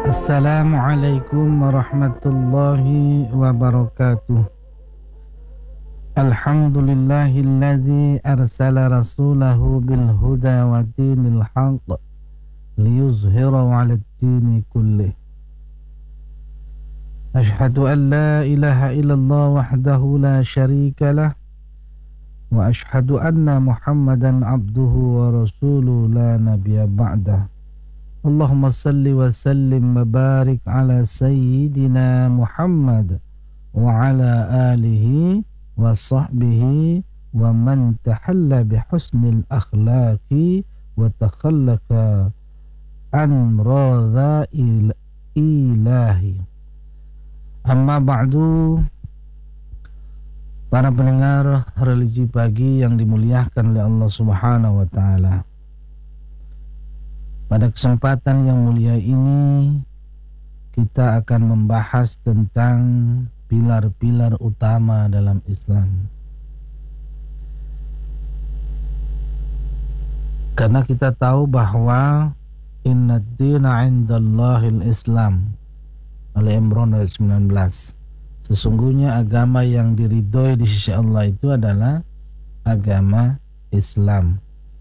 Assalamualaikum warahmatullahi wabarakatuh. Alhamdulillahilladzi arsala rasulahu bil huda wa dinil haqq liyuzhirahu 'alad dini kullih. Ashhadu an la ilaha illallah wahdahu la syarika lah wa ashhadu anna Muhammadan abduhu wa rasuluhu la nabiyya ba'dah. Allahumma salli wa sallim wa barik ala sayyidina Muhammad wa ala alihi wa sahbihi wa man tahalla bi husnil akhlaqi wa takhallaqa an radha ilahi. Amma ba'du. Para pendengar religi pagi yang dimuliakan oleh Allah Subhanahu wa taala. Pada kesempatan yang mulia ini kita akan membahas tentang pilar-pilar utama dalam Islam. Karena kita tahu bahwa inna dina 'indallahil Islam. Al-Imran ayat 19. Sesungguhnya agama yang diridhoi di sisi Allah itu adalah agama Islam.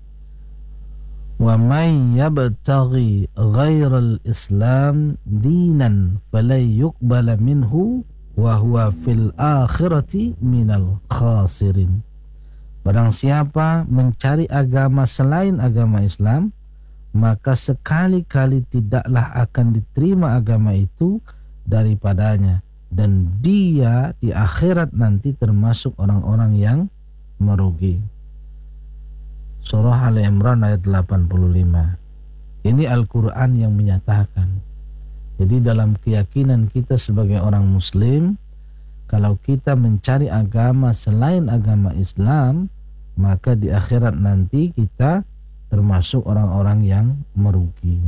Wa may yabtaghi ghairal Islam dinan falan yuqbala minhu wa huwa fil akhirati minal khasirin. Barang siapa mencari agama selain agama Islam, maka sekali-kali tidaklah akan diterima agama itu daripadanya, dan dia di akhirat nanti termasuk orang-orang yang merugi. Surah Al-Imran ayat 85. Ini Al-Quran yang menyatakan. Jadi dalam keyakinan kita sebagai orang muslim, kalau kita mencari agama selain agama Islam, maka di akhirat nanti kita termasuk orang-orang yang merugi.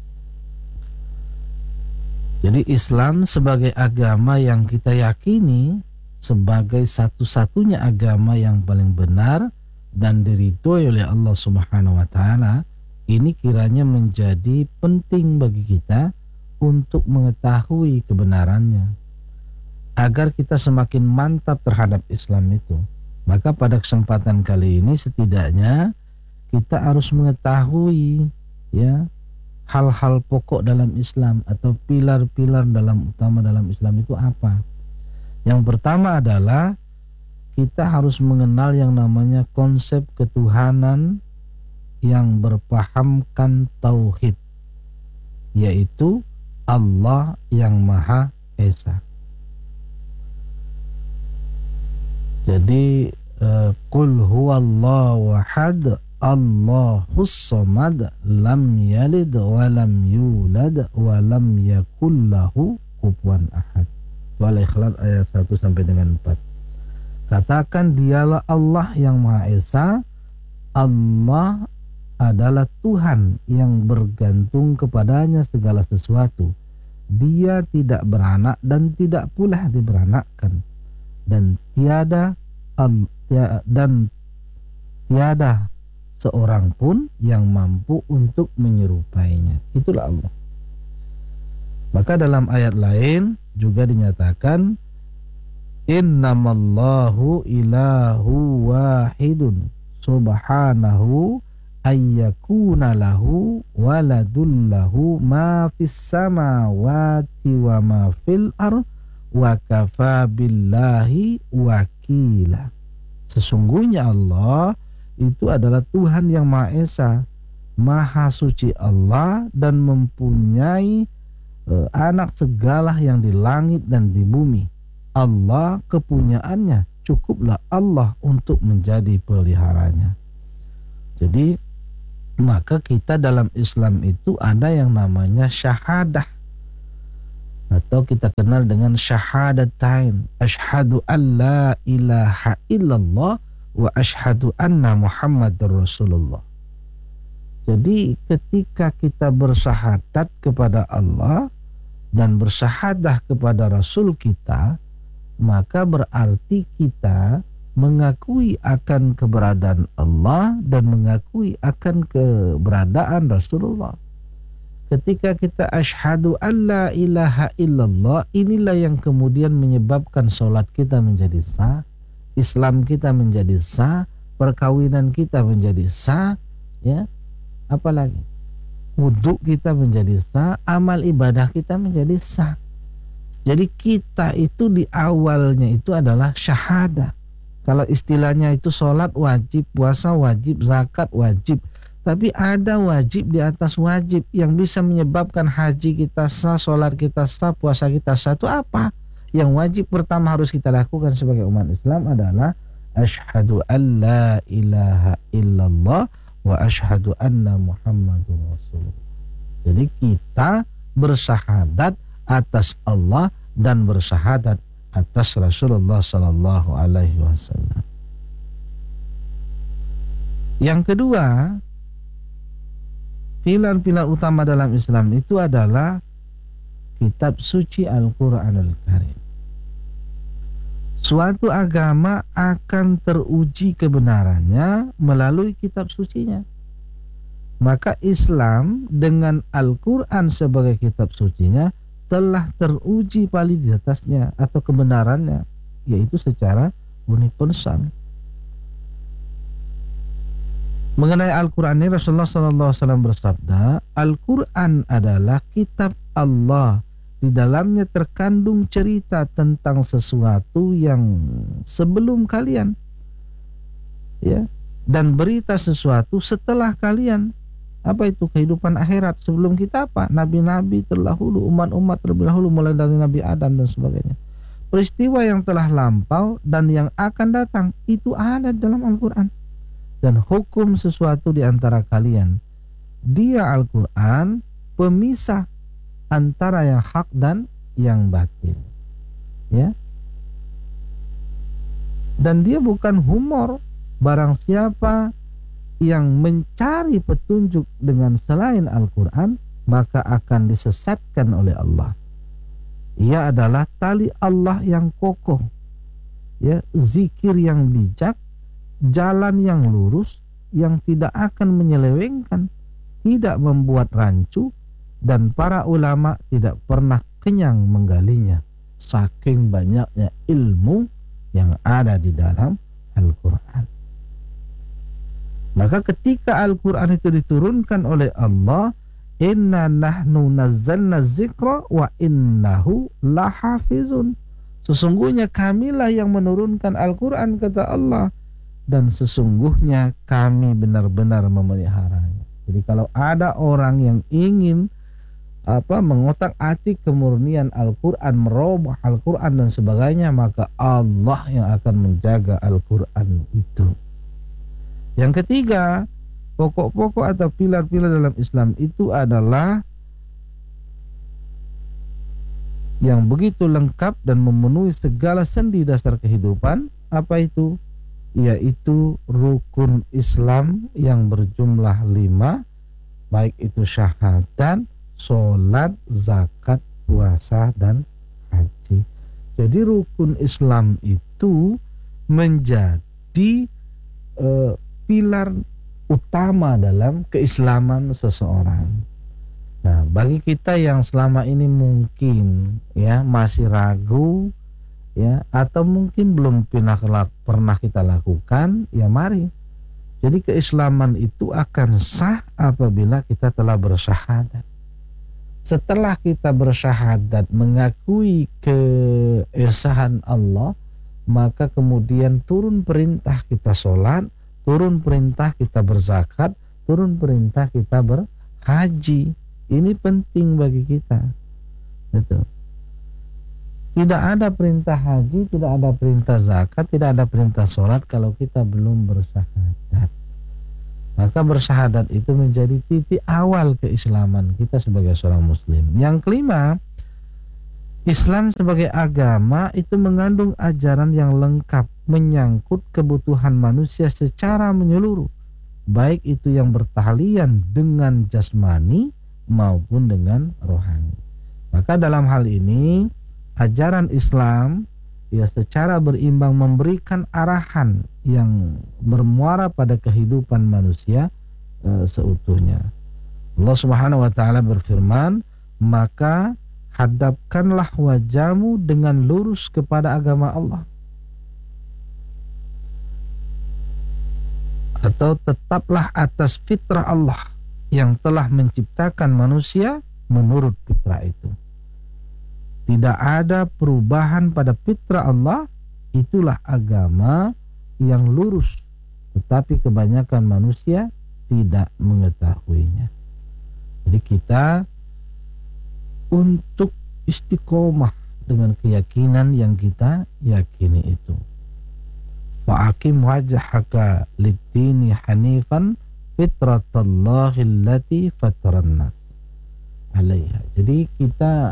Jadi Islam sebagai agama yang kita yakini sebagai satu-satunya agama yang paling benar dan diridhoi oleh Allah Subhanahu wa taala, ini kiranya menjadi penting bagi kita untuk mengetahui kebenarannya agar kita semakin mantap terhadap Islam itu. Maka pada kesempatan kali ini setidaknya kita harus mengetahui ya hal-hal pokok dalam Islam atau pilar-pilar utama dalam Islam itu apa. Yang pertama adalah kita harus mengenal yang namanya konsep ketuhanan yang berpahamkan tauhid, yaitu Allah yang Maha Esa. Jadi qul huwallahu ahad Allahus samad lam yalid wa lam yulad wa lam yakul lahu kufuwan ahad. Al-Ikhlas ayat 1 sampai dengan 4. Katakan dialah Allah yang Maha Esa. Allah adalah Tuhan yang bergantung kepadanya segala sesuatu. Dia tidak beranak dan tidak pula diberanakkan. Dan tiada seorang pun yang mampu untuk menyerupainya. Itulah Allah. Maka dalam ayat lain juga dinyatakan innamallahu ilahu wahidun subhanahu ayyakuna lahu waladun lahu ma fis samawati wa ma fil ardh wa kafa billahi wakila. Sesungguhnya Allah itu adalah Tuhan yang Maha Esa, Maha Suci Allah, dan mempunyai anak segala yang di langit dan di bumi. Allah kepunyaannya, cukuplah Allah untuk menjadi peliharanya. Jadi maka kita dalam Islam itu ada yang namanya syahadah, atau kita kenal dengan syahadatain. Asyhadu an la ilaha illallah wa asyhadu anna Muhammadar Rasulullah. Jadi ketika kita bersyahadat kepada Allah dan bersyahadah kepada Rasul kita, maka berarti kita mengakui akan keberadaan Allah dan mengakui akan keberadaan Rasulullah. Ketika kita asyhadu alla ilaha illallah, inilah yang kemudian menyebabkan sholat kita menjadi sah, Islam kita menjadi sah, perkawinan kita menjadi sah, ya, apalagi wudhu kita menjadi sah, amal ibadah kita menjadi sah. Jadi kita itu di awalnya itu adalah syahadah. Kalau istilahnya itu sholat wajib, puasa wajib, zakat wajib. Tapi ada wajib di atas wajib yang bisa menyebabkan haji kita sah, sholat kita sah, puasa kita sah. Itu apa? Yang wajib pertama harus kita lakukan sebagai umat Islam adalah asyhadu an la ilaha illallah wa asyhadu anna Muhammadun Rasulullah. Jadi kita bersyahadat atas Allah dan bersyahadat atas Rasulullah sallallahu alaihi wasallam. Yang kedua, pilar-pilar utama dalam Islam itu adalah kitab suci Al-Quranul Karim. Suatu agama akan teruji kebenarannya melalui kitab sucinya. Maka Islam dengan Al-Quran sebagai kitab sucinya telah teruji validitasnya atau kebenarannya, yaitu secara universal. Mengenai Al-Quran ini Rasulullah SAW bersabda, Al-Quran adalah kitab Allah. Di dalamnya terkandung cerita tentang sesuatu yang sebelum kalian, ya, dan berita sesuatu setelah kalian. Apa itu? Kehidupan akhirat. Sebelum kita apa? Nabi-nabi terdahulu, umat-umat terdahulu, mulai dari Nabi Adam dan sebagainya. Peristiwa yang telah lampau dan yang akan datang itu ada dalam Al-Quran. Dan hukum sesuatu di antara kalian, dia Al-Quran pemisah antara yang hak dan yang batil, ya. Dan dia bukan humor. Barang siapa yang mencari petunjuk dengan selain Al-Quran, maka akan disesatkan oleh Allah. Ia adalah tali Allah yang kokoh, ya, zikir yang bijak, jalan yang lurus, yang tidak akan menyelewengkan, tidak membuat rancu, dan para ulama tidak pernah kenyang menggalinya, saking banyaknya ilmu yang ada di dalam Al-Quran. Maka ketika Al-Quran itu diturunkan oleh Allah, inna nahnu nazzalna zikra wa innahu lahafizun, sesungguhnya kamilah yang menurunkan Al-Quran, kata Allah, dan sesungguhnya kami benar-benar memeliharanya. Jadi kalau ada orang yang ingin mengotak-atik kemurnian Al-Quran, merubah Al-Quran dan sebagainya, maka Allah yang akan menjaga Al-Quran itu. Yang ketiga, pokok-pokok atau pilar-pilar dalam Islam itu adalah yang begitu lengkap dan memenuhi segala sendi dasar kehidupan. Apa itu? Yaitu rukun Islam yang berjumlah 5, baik itu syahadat, sholat, zakat, puasa, dan haji. Jadi rukun Islam itu menjadi pilar utama dalam keislaman seseorang. Nah, bagi kita yang selama ini mungkin ya masih ragu, ya, atau mungkin belum pernah kita lakukan, ya mari. Jadi keislaman itu akan sah apabila kita telah bersyahadat. Setelah kita bersyahadat mengakui keesahan Allah, maka kemudian turun perintah kita sholat, turun perintah kita berzakat, turun perintah kita berhaji. Ini penting bagi kita. Betul. Tidak ada perintah haji, tidak ada perintah zakat, tidak ada perintah sholat kalau kita belum bersyahadat. Maka bersyahadat itu menjadi titik awal keislaman kita sebagai seorang muslim. Yang kelima, Islam sebagai agama itu mengandung ajaran yang lengkap menyangkut kebutuhan manusia secara menyeluruh, baik itu yang bertahlian dengan jasmani maupun dengan rohani. Maka dalam hal ini ajaran Islam ya secara berimbang memberikan arahan yang bermuara pada kehidupan manusia seutuhnya. Allah Subhanahu wa taala berfirman, maka hadapkanlah wajahmu dengan lurus kepada agama Allah, atau tetaplah atas fitrah Allah yang telah menciptakan manusia menurut fitrah itu. Tidak ada perubahan pada fitrah Allah, itulah agama yang lurus, tetapi kebanyakan manusia tidak mengetahuinya. Jadi kita untuk istiqomah dengan keyakinan yang kita yakini itu. Fa'akim wajhaka lid-dini hanifan fitratallahi allati fataran nas 'alaiha. Jadi kita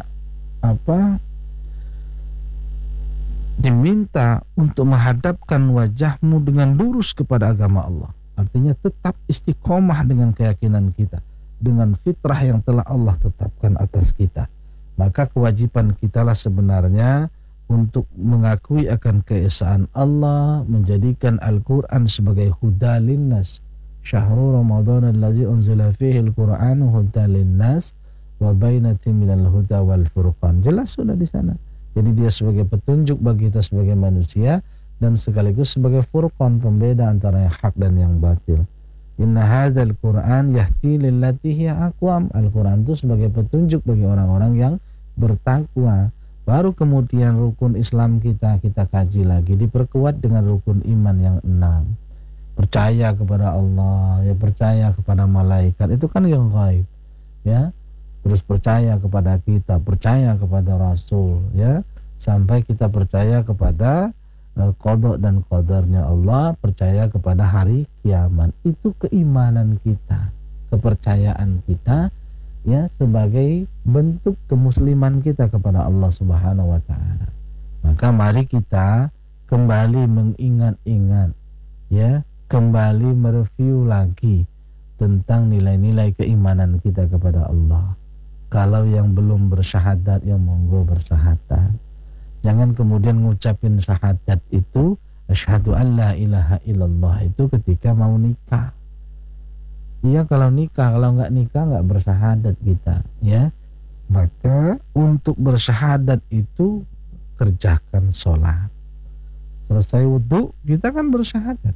diminta untuk menghadapkan wajahmu dengan lurus kepada agama Allah. Artinya tetap istiqomah dengan keyakinan kita, dengan fitrah yang telah Allah tetapkan atas kita. Maka kewajiban kita lah sebenarnya untuk mengakui akan keesaan Allah, menjadikan Al-Quran sebagai huda linnas. Syahrul Ramadan allazi unzila fihi al-Qur'anu huda linnas wa bainatin minal huda wal furqan. Jelas sudah di sana. Jadi dia sebagai petunjuk bagi kita sebagai manusia dan sekaligus sebagai furqan, pembeda antara yang hak dan yang batil. Inna hadzal Qur'an yahdi lillati hiya aqwam. Al-Qur'an itu sebagai petunjuk bagi orang-orang yang bertakwa. Baru kemudian rukun Islam kita kaji lagi, diperkuat dengan rukun iman yang 6. Percaya kepada Allah, ya percaya kepada malaikat, itu kan yang gaib, ya. Terus percaya kepada kita, percaya kepada Rasul, ya, sampai kita percaya kepada qada dan qadarnya Allah, percaya kepada hari kiamat. Itu keimanan kita, kepercayaan kita, ya, sebagai bentuk kemusliman kita kepada Allah Subhanahu wa taala. Maka mari kita kembali mengingat-ingat, ya, kembali mereview lagi tentang nilai-nilai keimanan kita kepada Allah. Kalau yang belum bersyahadat, ya monggo bersyahadat. Jangan kemudian ngucapin syahadat itu, asyhadu an la ilaha illallah, itu ketika mau nikah. Iya, kalau nikah, kalau nggak nikah nggak bersyahadat kita, ya. Maka untuk bersyahadat itu kerjakan sholat. Selesai wudhu kita kan bersyahadat,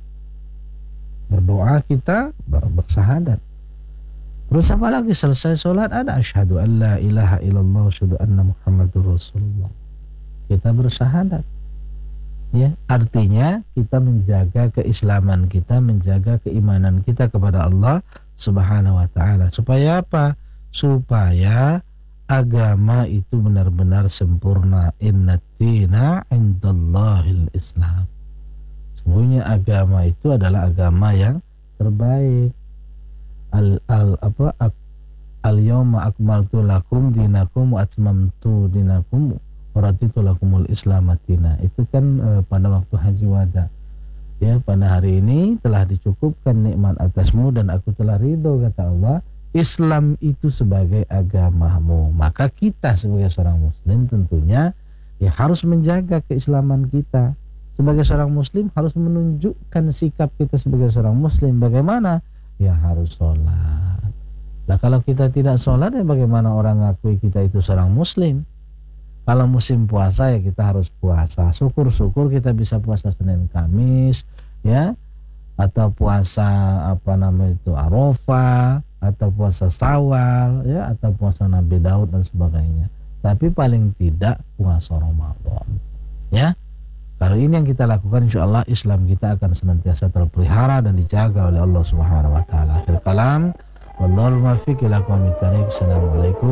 berdoa kita bersyahadat. Terus apa lagi? Selesai sholat ada asyhadu an la ilaha illallah wa asyhadu anna muhammadur rasulullah. Kita bersyahadat, ya. Artinya kita menjaga keislaman kita, menjaga keimanan kita kepada Allah Subhanahu wa taala. Supaya apa? Supaya agama itu benar-benar sempurna. Innaddina 'indallahil Islam. Sesungguhnya agama itu adalah agama yang terbaik. Al-yawma akmaltu lakum dinakum wa atmamtu dinakum wa raditu lakumul Islam madina. Itu kan pada waktu haji wada. Ya, pada hari ini telah dicukupkan nikmat atasmu dan aku telah ridho, kata Allah, Islam itu sebagai agamamu. Maka kita sebagai seorang muslim tentunya ya harus menjaga keislaman kita. Sebagai seorang muslim harus menunjukkan sikap kita sebagai seorang muslim. Bagaimana? Ya harus sholat. Nah, kalau kita tidak sholat, ya bagaimana orang ngakui kita itu seorang muslim? Kalau musim puasa, ya kita harus puasa. Syukur-syukur kita bisa puasa Senin Kamis, ya, atau puasa Arafah, atau puasa Syawal, ya, atau puasa Nabi Daud dan sebagainya. Tapi paling tidak puasa Ramadan, ya. Kalau ini yang kita lakukan, insya Allah Islam kita akan senantiasa terpelihara dan dijaga oleh Allah Subhanahu wa taala. Akhir kalam, wallahul muwaffiq ila aqwamit thoriq. Assalamualaikum